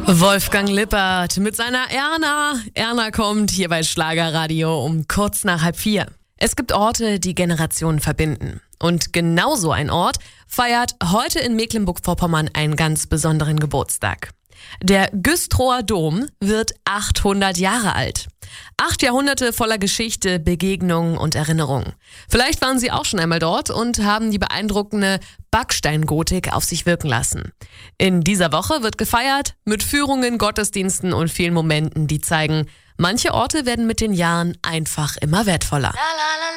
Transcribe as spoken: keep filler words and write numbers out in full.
Wolfgang Lippert mit seiner Erna. Erna kommt hier bei Schlagerradio um kurz nach halb vier. Es gibt Orte, die Generationen verbinden. Und genauso ein Ort feiert heute in Mecklenburg-Vorpommern einen ganz besonderen Geburtstag. Der Güstrower Dom wird achthundert Jahre alt. Acht Jahrhunderte voller Geschichte, Begegnungen und Erinnerungen. Vielleicht waren Sie auch schon einmal dort und haben die beeindruckende Backsteingotik auf sich wirken lassen. In dieser Woche wird gefeiert mit Führungen, Gottesdiensten und vielen Momenten, die zeigen, manche Orte werden mit den Jahren einfach immer wertvoller.